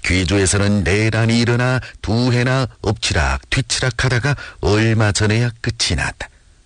귀조에서는 내란이 일어나 두 해나 엎치락 뒤치락 하다가 얼마 전에야 끝이 났다.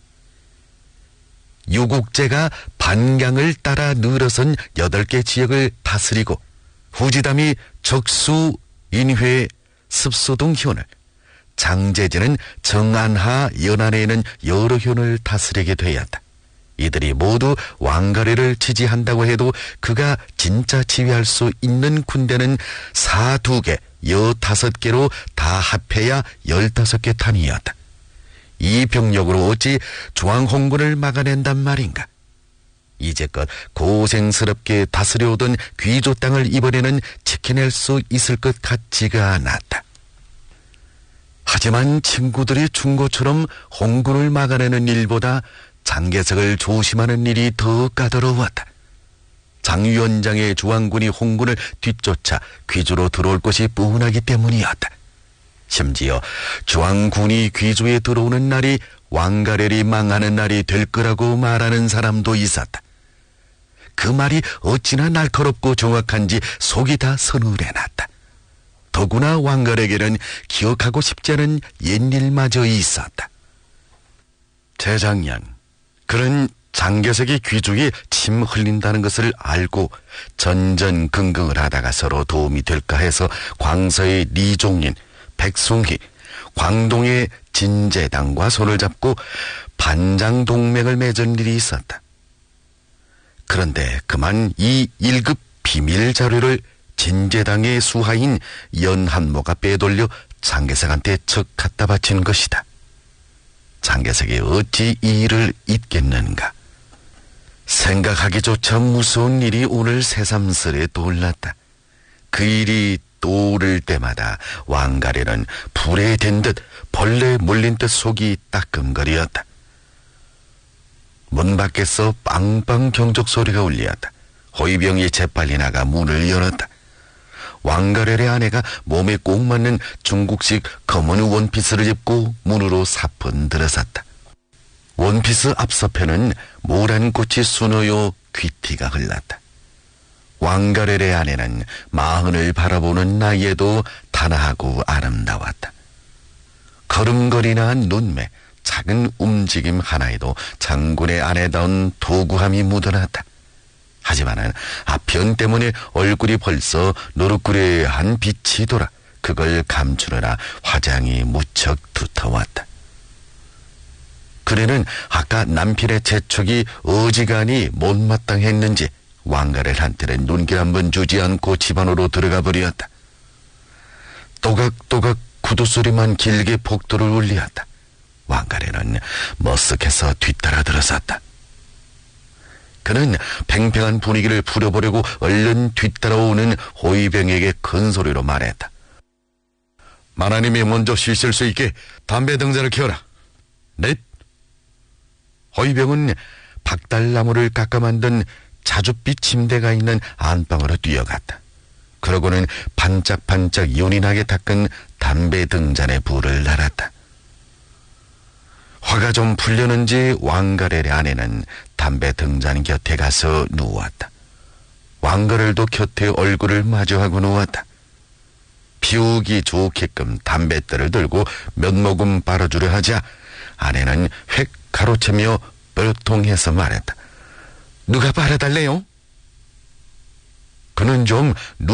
유국제가 반경을 따라 늘어선 8개 지역을 다스리고 후지담이 적수, 인회, 습소 등 현을, 장제지는 정안하, 연안에 있는 여러 현을 다스리게 되었다. 이들이 모두 왕가래를 지지한다고 해도 그가 진짜 지휘할 수 있는 군대는 사 2개, 여 5개로 다 합해야 15개 탄이었다. 이 병력으로 어찌 중앙홍군을 막아낸단 말인가? 이제껏 고생스럽게 다스려오던 귀조 땅을 이번에는 지켜낼 수 있을 것 같지가 않았다. 하지만 친구들이 준 것처럼 홍군을 막아내는 일보다 장개석을 조심하는 일이 더 까다로웠다. 장 위원장의 중앙군이 홍군을 뒤쫓아 귀주로 들어올 것이 뻔하기 때문이었다. 심지어 중앙군이 귀주에 들어오는 날이 왕가렐이 망하는 날이 될 거라고 말하는 사람도 있었다. 그 말이 어찌나 날카롭고 정확한지 속이 다 서늘해났다. 더구나 왕가렐에게는 기억하고 싶지 않은 옛일마저 있었다. 재작년 그는 장개석이 귀족이 침 흘린다는 것을 알고 전전긍긍을 하다가 서로 도움이 될까 해서 광서의 리종린, 백송희, 광동의 진제당과 손을 잡고 반장 동맹을 맺은 일이 있었다. 그런데 그만 이 1급 비밀 자료를 진제당의 수하인 연한모가 빼돌려 장개석한테 척 갖다 바친 것이다. 장개석이 어찌 이 일을 잊겠는가? 생각하기조차 무서운 일이 오늘 새삼스레 떠올랐다. 그 일이 떠오를 때마다 왕가리는 불에 댄 듯 벌레 물린 듯 속이 따끔거리었다. 문 밖에서 빵빵 경적 소리가 울렸다. 호위병이 재빨리 나가 문을 열었다. 왕가렐의 아내가 몸에 꼭 맞는 중국식 검은 원피스를 입고 문으로 사뿐 들어섰다. 원피스 앞서편은 모란 꽃이 수놓여 귀티가 흘렀다. 왕가렐의 아내는 마흔을 바라보는 나이에도 단아하고 아름다웠다. 걸음걸이나 눈매, 작은 움직임 하나에도 장군의 아내다운 도구함이 묻어났다. 하지만은 아편 때문에 얼굴이 벌써 노릇구레한 빛이 돌아 그걸 감추느라 화장이 무척 두터웠다. 그래는 아까 남편의 재촉이 어지간히 못마땅했는지 왕가렐한테는 눈길 한번 주지 않고 집 안으로 들어가 버렸다. 또각또각 구두소리만 길게 복도를 울리었다. 왕가렐은 머쓱해서 뒤따라 들어섰다. 그는 팽팽한 분위기를 풀어보려고 얼른 뒤따라오는 호위병에게 큰 소리로 말했다. 마나님이 먼저 쉬실 수 있게 담배 등잔을 켜라. 넷. 호위병은 박달나무를 깎아 만든 자줏빛 침대가 있는 안방으로 뛰어갔다. 그러고는 반짝반짝 연이 나게 닦은 담배 등잔에 불을 날았다. 화가 좀 풀렸는지 왕가렐의 아내는 담배 등잔 곁에 가서 누웠다. 왕가렐도 곁에 얼굴을 마주하고 누웠다. 피우기 좋게끔 담뱃대를 들고 몇 모금 빨아주려 하자 아내는 획 가로채며 뻘통해서 말했다. 누가 빨아달래요? 그는 좀